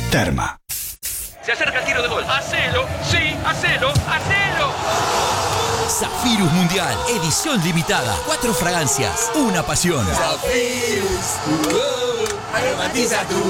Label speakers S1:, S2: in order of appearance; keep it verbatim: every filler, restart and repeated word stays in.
S1: Terma.
S2: Se acerca el tiro de gol. ¡Hacelo! ¡Sí! ¡Hacelo! ¡Hacelo!
S3: Zafirus Mundial, edición limitada. Cuatro fragancias, una pasión.
S4: Zafirus, uh, aromatiza tu